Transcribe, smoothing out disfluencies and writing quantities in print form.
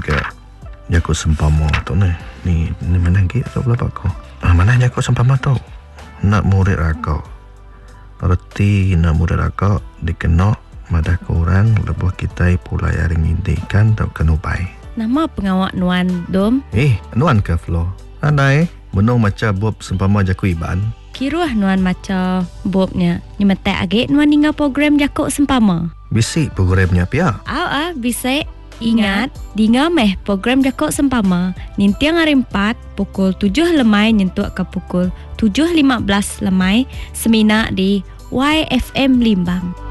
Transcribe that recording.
ke Jakut sempama tu ni mana lagi tak boleh pakai. Mana Jakut sempama tu nak murid akak. Berarti nak murid akak dikena madah korang lebuh kita pulai aring indikan tak kena baik. Nama pengawak Nuan Dom? Nuan ke Flo? Andai menung macam bob sempama Jakut Iban. Kiruah Nuan macam bobnya. Ni metek agak Nuan tinggal program Jakut sempama. Bisik programnya pia. Bisik. Ingat, dinga meh program Jakut sempama. Nintiang hari 4 pukul 7 lemai nyentuh ke pukul 7.15 lemai semina di YFM Limbang.